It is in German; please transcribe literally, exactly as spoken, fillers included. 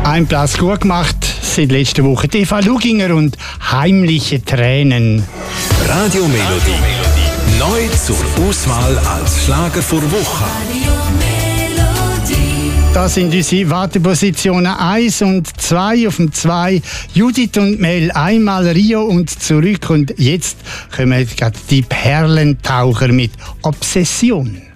Ein Platz gut gemacht seit letzter Woche. Eva Luginger und Heimliche Tränen. Radio Melodie. Neu zur Auswahl als Schlager vor Woche. Das sind unsere Wartepositionen eins und zwei. Auf dem zwei Judith und Mel, einmal Rio und zurück. Und jetzt kommen gerade die Perlentaucher mit Obsession.